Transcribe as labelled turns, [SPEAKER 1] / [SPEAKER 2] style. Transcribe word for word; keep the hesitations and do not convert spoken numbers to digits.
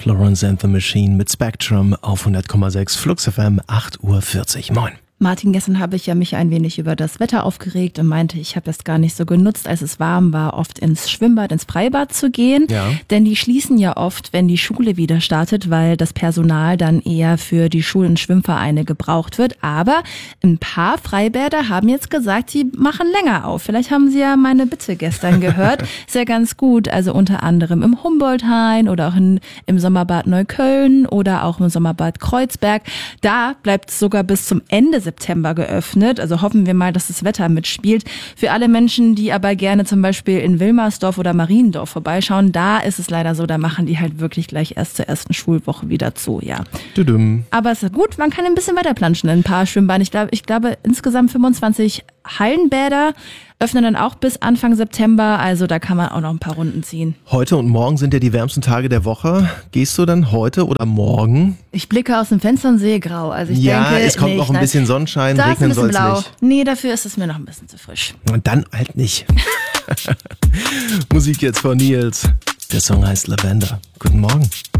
[SPEAKER 1] Florence and the Machine mit Spectrum auf hundert Komma sechs Flux F M, acht Uhr vierzig. Moin.
[SPEAKER 2] Martin, gestern habe ich ja mich ein wenig über das Wetter aufgeregt und meinte, ich habe das gar nicht so genutzt, als es warm war, oft ins Schwimmbad, ins Freibad zu gehen.
[SPEAKER 1] Ja.
[SPEAKER 2] Denn die schließen ja oft, wenn die Schule wieder startet, weil das Personal dann eher für die Schul- und Schwimmvereine gebraucht wird. Aber ein paar Freibäder haben jetzt gesagt, sie machen länger auf. Vielleicht haben sie ja meine Bitte gestern gehört. Ist ja ganz gut. Also unter anderem im Humboldt-Hain oder auch in, im Sommerbad Neukölln oder auch im Sommerbad Kreuzberg. Da bleibt es sogar bis zum Ende September geöffnet. Also hoffen wir mal, dass das Wetter mitspielt. Für alle Menschen, die aber gerne zum Beispiel in Wilmersdorf oder Mariendorf vorbeischauen, da ist es leider so, da machen die halt wirklich gleich erst zur ersten Schulwoche wieder zu, ja.
[SPEAKER 1] Tudum.
[SPEAKER 2] Aber es ist gut, man kann ein bisschen weiter planschen in ein paar Schwimmbahnen. Ich glaube, ich glaube insgesamt fünfundzwanzig Hallenbäder öffnen dann auch bis Anfang September, also da kann man auch noch ein paar Runden ziehen.
[SPEAKER 1] Heute und morgen sind ja die wärmsten Tage der Woche. Gehst du dann heute oder morgen?
[SPEAKER 2] Ich blicke aus dem Fenster und sehe grau. Also ich
[SPEAKER 1] ja,
[SPEAKER 2] denke,
[SPEAKER 1] es kommt
[SPEAKER 2] nee,
[SPEAKER 1] noch ein
[SPEAKER 2] nein.
[SPEAKER 1] bisschen Sonnenschein,
[SPEAKER 2] Da ist ein
[SPEAKER 1] regnen
[SPEAKER 2] bisschen
[SPEAKER 1] soll es
[SPEAKER 2] blau.
[SPEAKER 1] nicht.
[SPEAKER 2] Nee, dafür ist es mir noch ein bisschen zu frisch.
[SPEAKER 1] Und dann halt nicht. Musik jetzt von Nils. Der Song heißt Lavender. Guten Morgen.